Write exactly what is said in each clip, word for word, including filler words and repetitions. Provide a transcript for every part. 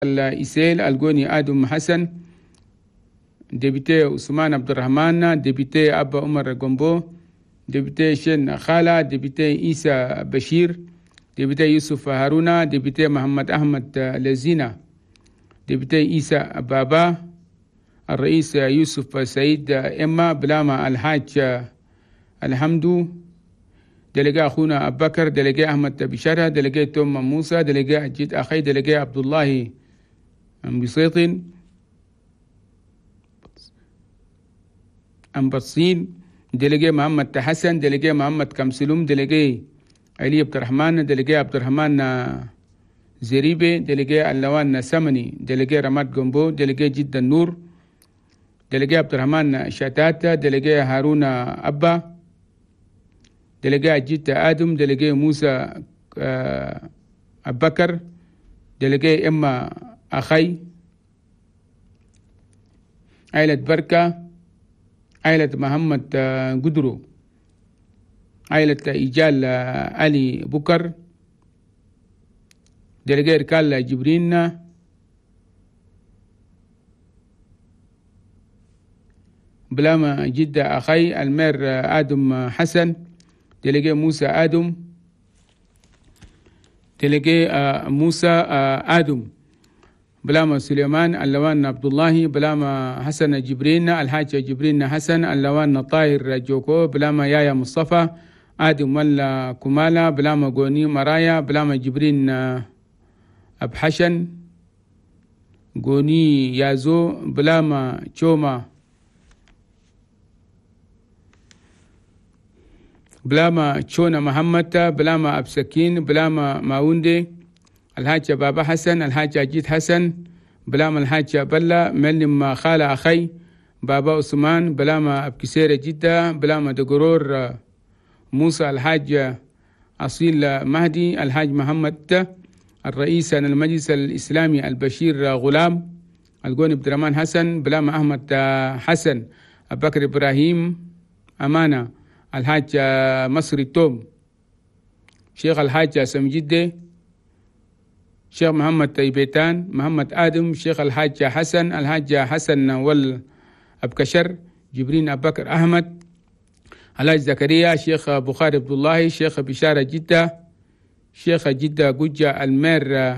الإسيل الجوني آدم حسن، ديبيتي عثمان عبد الرحمن، ديبيتي أبا عمر جنبو، ديبيتي شن خالة، ديبيتي عيسى بشير، ديبيتي يوسف هارونا، ديبيتي محمد أحمد لزينة، ديبيتي عيسى بابا، الرئيس يوسف سعيد إما بلاما الحاج الحمدو، دلقاء أخونا أبو بكر، دلقاء أحمد بشارة، دلقاء توم موسى، دلقاء جد أخي، دلقاء عبد الله بسيط أمبصين، دلقاء محمد حسن، دلقاء محمد كمسلوم، دلقاء علي عبد الرحمن، دلقاء عبد الرحمن زريبي، دلقاء اللوان سمني، دلقاء رماد جنبو، دلقاء جد النور، دلقاء عبد الرحمن شتاتة، دلقاء هارون أبا، دلقاء جيت آدم، دلقاء موسى أبو بكر، دلقاء إما أخي، عائلة بركة، عائلة محمد قدرو، عائلة إيجال علي بكر، دلقاء ركال جبرين، بلاما جدة أخي المير آدم حسن، دلقاء موسى آدم، دلقاء موسى آدم، بلاما سليمان اللوان عبد الله، بلاما حسن جبرين الحاج جبرين حسن، اللوان طاهر جوكو، بلاما يايا مصطفى آدم ولا كمالا، بلاما قوني مرايا، بلاما جبرين أبحشن قوني يازو، بلاما تشوما، بلاما تشونا محمد، بلاما أبسكين، بلاما ماوندي، الحاج بابا حسن، الحاج أجيد حسن، بلاما الحاج بلا ملم خالة أخي بابا عثمان، بلاما أبكسيرة جدة، بلاما دقرور موسى، الحاج أصيل مهدي، الحاج محمد، الرئيس المجلس الإسلامي البشير غلام، القوني عبد الرحمن حسن، بلاما أحمد حسن، أبو بكر إبراهيم أمانة، الحاج مصري توم، شيخ الحاج سمجدة، شيخ محمد تيبيتان، محمد آدم، شيخ الحاج حسن، الحاج حسن والأبكشر، جبرين أبو بكر أحمد، الحاج زكريا، شيخ بخاري عبد الله، شيخ بشارة جدة، شيخ جدة قجة المير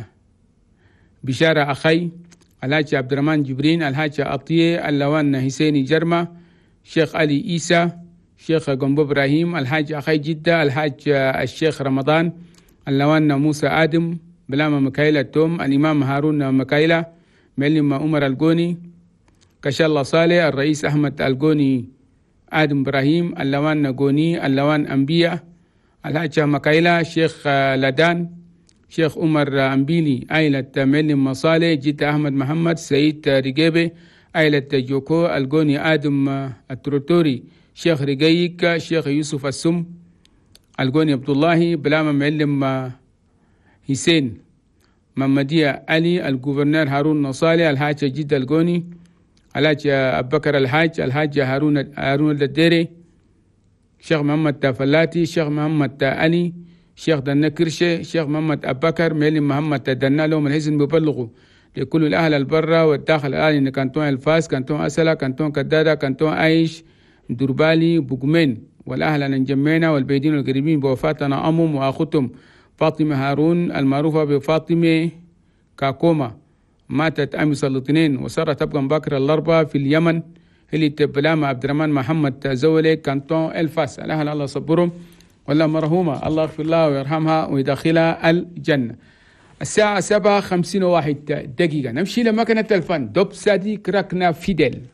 بشارة أخي، الحاج عبد الرحمن جبرين، الحاج عطية اللوان حسيني جرمة، شيخ علي إيسى، شيخ قنبو إبراهيم، الحاج أخي جدة، الحاج الشيخ رمضان، اللوان موسى آدم، بلاما مكايلة توم، الإمام هارون مكايلة، ملم عمر القوني، كشالله صالح، الرئيس أحمد القوني آدم إبراهيم، اللوان قوني، اللوان أنبياء، الحاج مكايلة، شيخ لدان، شيخ عمر أمبيلي، عائلة ملم مصالح، جدة أحمد محمد، سيد رقيبة، عائلة جوكو، القوني آدم التروتوري، شيخ رقيق، شيخ يوسف السم، القوني عبد الله، بلاما معلم حسين محمدية علي، الجوفرنر هارون نصالي، الحاج جد القوني، الحاج أبو بكر الحاج، الحاج هارون هارون الديري، شيخ محمد فلاتي، شيخ محمد علي، شيخ دنا كرشة، شيخ محمد أبو بكر، معلم محمد دنا لهم الحزن ببلغوا لكل الأهل البرة والداخل الآن، كانتون الفاس، كانتون أسلا، كانتون كدادة، كانتون عايش، دربالي، بوغمين، والأهل نجمينا والبيدين القريبين بوفاتنا أمهم وأخوتهم فاطمة هارون المعروفة بفاطمة كاكوما، ماتت أمس الاثنين، وصارت تبقى بكر الأربعاء في اليمن، اللي تبلاما عبد الرحمن محمد زولي، كانتون الفاس، الأهل الله صبرهم والله مرحومة، الله يغفر لها ويرحمها ويدخلها الجنة. الساعة سبعة خمسين وواحد دقيقة، نمشي لمكنة الفن، دوب سادي كراكنا فيدل.